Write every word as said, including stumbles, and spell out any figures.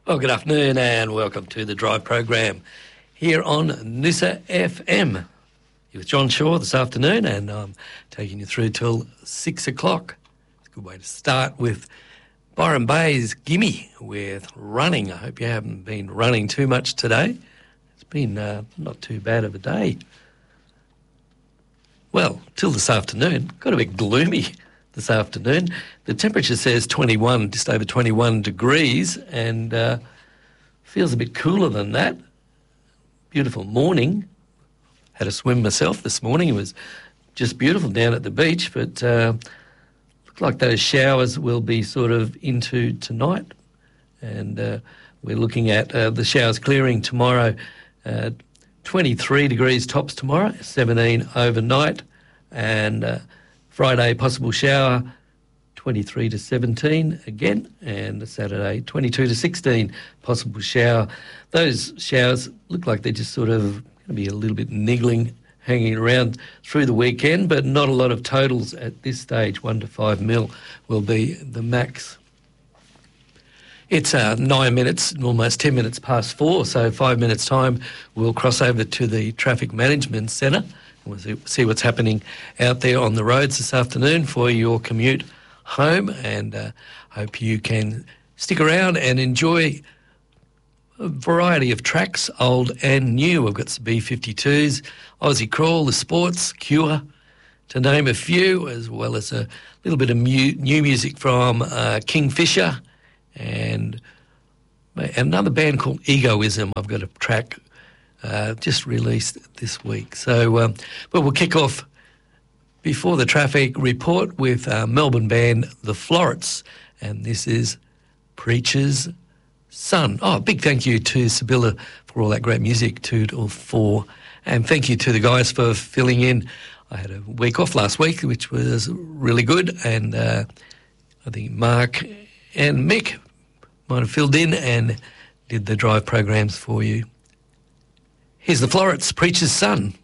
Well, good afternoon and welcome to the Drive program here on Noosa F M. You're with John Shaw this afternoon and I'm taking you through till six o'clock. It's a good way to start with Byron Bay's Gimme with running. I hope you haven't been running too much today. It's been uh, not too bad of a day. Well, till this afternoon, got a bit gloomy this afternoon. The temperature says twenty-one, just over twenty-one degrees, and uh, feels a bit cooler than that. Beautiful morning. Had a swim myself this morning. It was just beautiful down at the beach, but uh, looked like those showers will be sort of into tonight. And uh, we're looking at uh, the showers clearing tomorrow. Uh, twenty-three degrees tops tomorrow, seventeen overnight, and uh, Friday, possible shower, twenty-three to seventeen again, and Saturday, twenty-two to sixteen, possible shower. Those showers look like they're just sort of going to be a little bit niggling, hanging around through the weekend, but not a lot of totals at this stage. One to five mil will be the max. It's uh, nine minutes, almost ten minutes past four, so five minutes' time we'll cross over to the Traffic Management Centre. We'll see what's happening out there on the roads this afternoon for your commute home, and uh, hope you can stick around and enjoy a variety of tracks, old and new. We've got some B fifty-twos, Aussie Crawl, The Sports, Cure, to name a few, as well as a little bit of mu- new music from uh, Kingfisher and another band called Egoism. I've got a track Uh, just released this week. So, um, but we'll kick off before the traffic report with uh, Melbourne band The Florets, and this is Preacher's Son. Oh, big thank you to Sibylla for all that great music, two till four, and thank you to the guys for filling in. I had a week off last week, which was really good, and uh, I think Mark and Mick might have filled in and did the drive programs for you. Here's The Florets, Preacher's Son.